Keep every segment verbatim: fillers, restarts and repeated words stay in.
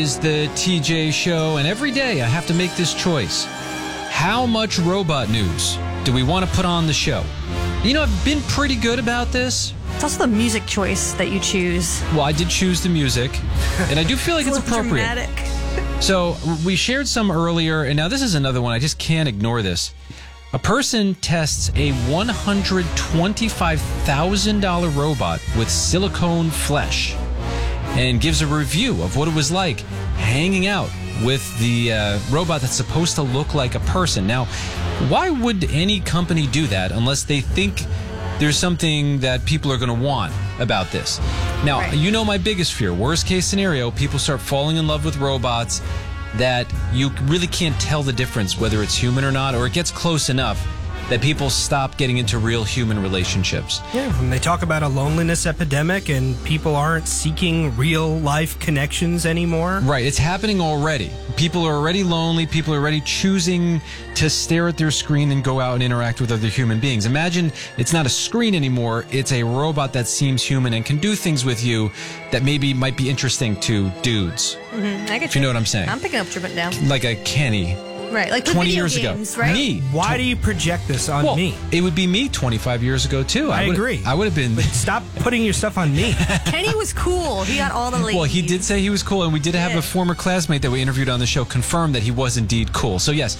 Is the T J Show, and every day I have to make this choice. How much robot news do we want to put on the show? You know, I've been pretty good about this. It's also the music choice that you choose. Well, I did choose the music, and I do feel like it's, it's appropriate. Dramatic. So we shared some earlier, and now this is another one. I just can't ignore this. A person tests a one hundred twenty-five thousand dollars robot with silicone flesh and gives a review of what it was like hanging out with the uh, robot that's supposed to look like a person. Now, why would any company do that unless they think there's something that people are going to want about this? Now, right. You know my biggest fear. Worst case scenario, people start falling in love with robots that you really can't tell the difference whether it's human or not, or it gets close enough that people stop getting into real human relationships. Yeah, when they talk about a loneliness epidemic and people aren't seeking real life connections anymore. Right, it's happening already. People are already lonely. People are already choosing to stare at their screen and go out and interact with other human beings. Imagine it's not a screen anymore. It's a robot that seems human and can do things with you that maybe might be interesting to dudes. Mm-hmm. I get if you know what I'm saying. I'm picking up Trippin' Down. Like a Kenny. Right, like twenty years games, ago. Right? Me. Why do you project this on well, me? It would be me twenty-five years ago, too. I, I agree. I would have been... But stop putting your stuff on me. Kenny was cool. He got all the ladies. Well, he did say he was cool, and we did have yeah. a former classmate that we interviewed on the show confirm that he was indeed cool. So, yes,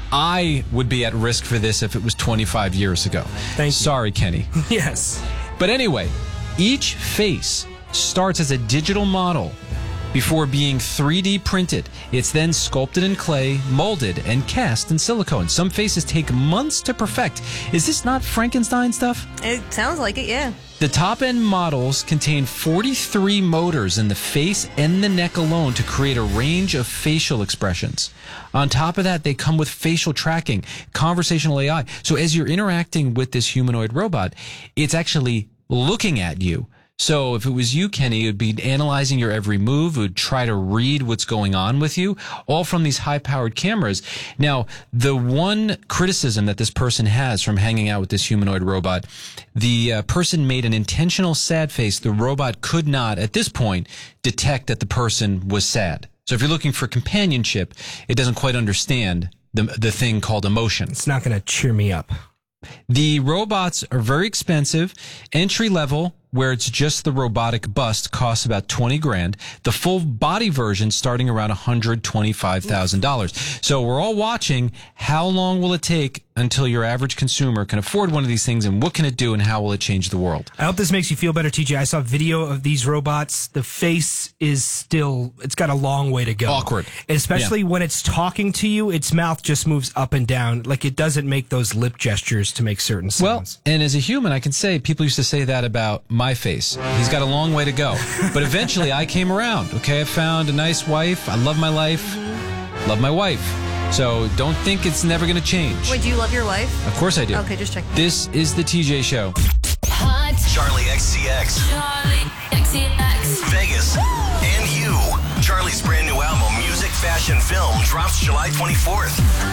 I would be at risk for this if it was twenty-five years ago. Thank you. Sorry, Kenny. Yes. But anyway, each face starts as a digital model before being three D printed. It's then sculpted in clay, molded, and cast in silicone. Some faces take months to perfect. Is this not Frankenstein stuff? It sounds like it, yeah. The top-end models contain forty-three motors in the face and the neck alone to create a range of facial expressions. On top of that, they come with facial tracking, conversational A I. So as you're interacting with this humanoid robot, it's actually looking at you. So if it was you, Kenny, it would be analyzing your every move. It would try to read what's going on with you, all from these high-powered cameras. Now, the one criticism that this person has from hanging out with this humanoid robot, the uh, person made an intentional sad face. The robot could not, at this point, detect that the person was sad. So if you're looking for companionship, it doesn't quite understand the, the thing called emotion. It's not going to cheer me up. The robots are very expensive. Entry level, where it's just the robotic bust, costs about twenty grand. The full body version starting around one hundred twenty-five thousand dollars. So we're all watching. How long will it take until your average consumer can afford one of these things, and what can it do, and how will it change the world? I hope this makes you feel better, T J. I saw video of these robots. The face is still, it's got a long way to go. Awkward. Especially yeah. when it's talking to you, its mouth just moves up and down. Like it doesn't make those lip gestures to make certain sounds. Well, and as a human, I can say people used to say that about my face. He's got a long way to go. But eventually I came around, okay? I found a nice wife. I love my life. Love my wife. So don't think it's never going to change. Wait, do you love your wife? Of course I do. Okay, just check. This is the T J Show. Hot. Charlie X C X. Charlie X C X. Vegas. And you. Charlie's brand new album, Music, Fashion, Film, drops July twenty-fourth.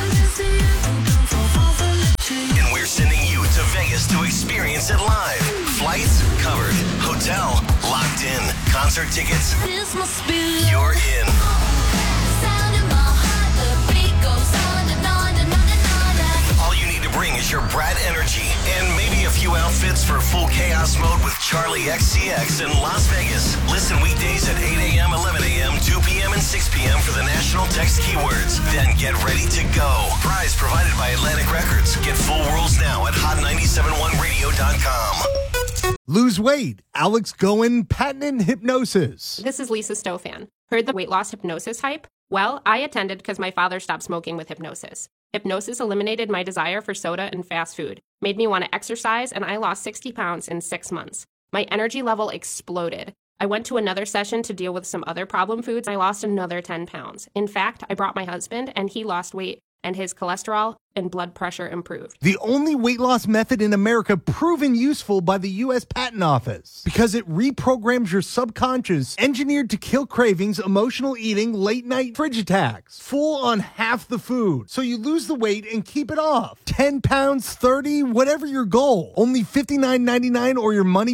And we're sending you to Vegas to experience it live. Flights covered. Hotel locked in. Concert tickets. This must be You're in. sound in my heart. The beat goes on and on and on and on. All you need to bring is your Brat energy and maybe a few outfits for full chaos mode with Charlie X C X in Las Vegas. Listen weekdays at eight a.m., eleven a.m., two p.m., and six p.m. for the national text keywords. Then get ready to go. Prize provided by Atlantic Records. Get full rules now at hot nine seven one radio dot com. Lose weight. Alex Goen, patented hypnosis. This is Lisa Stofan. Heard the weight loss hypnosis hype? Well, I attended because my father stopped smoking with hypnosis. Hypnosis eliminated my desire for soda and fast food, made me want to exercise, and I lost sixty pounds in six months. My energy level exploded. I went to another session to deal with some other problem foods, and I lost another ten pounds. In fact, I brought my husband, and he lost weight, and his cholesterol and blood pressure improved. The only weight loss method in America proven useful by the U S Patent Office because it reprograms your subconscious, engineered to kill cravings, emotional eating, late night fridge attacks, full on half the food. So you lose the weight and keep it off. ten pounds, thirty, whatever your goal. Only fifty-nine ninety-nine or your money back.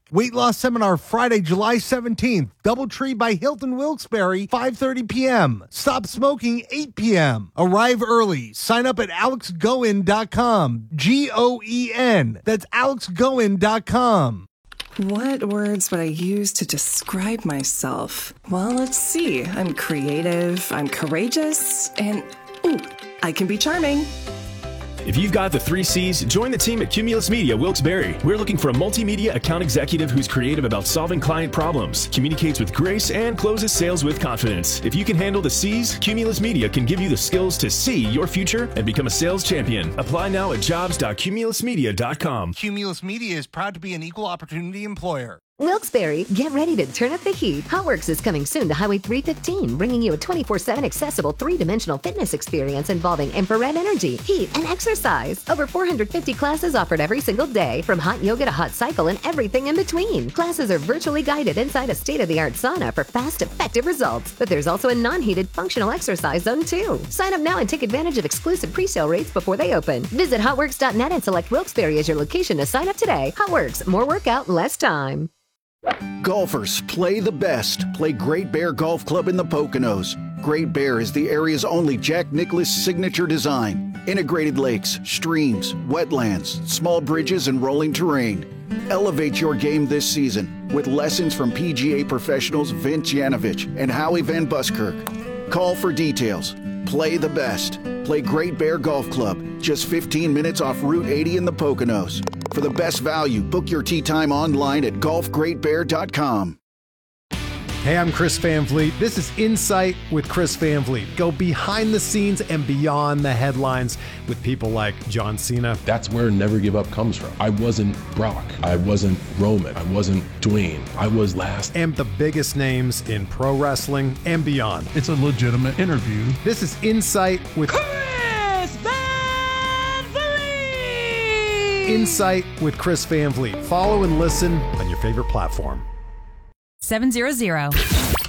Weight loss seminar Friday, July seventeenth. Doubletree by Hilton Wilkes-Barre, five thirty p.m. Stop smoking, eight p.m. Arrive early. Sign up at alex goen dot com. G O E N. That's alex goen dot com. What words would I use to describe myself? Well, let's see. I'm creative, I'm courageous, and ooh, I can be charming. If you've got the three C's, join the team at Cumulus Media Wilkes-Barre. We're looking for a multimedia account executive who's creative about solving client problems, communicates with grace, and closes sales with confidence. If you can handle the C's, Cumulus Media can give you the skills to see your future and become a sales champion. Apply now at jobs dot cumulus media dot com. Cumulus Media is proud to be an equal opportunity employer. Wilkes-Barre, get ready to turn up the heat. HotWorks is coming soon to Highway three fifteen, bringing you a twenty-four seven accessible three-dimensional fitness experience involving infrared energy, heat, and exercise. Over four hundred fifty classes offered every single day, from hot yoga to hot cycle and everything in between. Classes are virtually guided inside a state-of-the-art sauna for fast, effective results. But there's also a non-heated functional exercise zone too. Sign up now and take advantage of exclusive pre-sale rates before they open. Visit hotworks dot net and select Wilkes-Barre as your location to sign up today. HotWorks, more workout, less time. Golfers, play the best. Play Great Bear Golf Club in the Poconos. Great Bear is the area's only Jack Nicklaus signature design. Integrated lakes, streams, wetlands, small bridges, and rolling terrain. Elevate your game this season with lessons from P G A professionals Vince Yanovich and Howie Van Buskirk. Call for details. Play the best. Play Great Bear Golf Club, just fifteen minutes off Route eighty in the Poconos. For the best value, book your tee time online at golf great bear dot com. Hey, I'm Chris Van Vliet. This is Insight with Chris Van Vliet. Go behind the scenes and beyond the headlines with people like John Cena. That's where Never Give Up comes from. I wasn't Brock. I wasn't Roman. I wasn't Dwayne. I was last. And the biggest names in pro wrestling and beyond. It's a legitimate interview. This is Insight with Chris Van Vliet. Insight with Chris Van Vliet. Follow and listen on your favorite platform. seven hundred.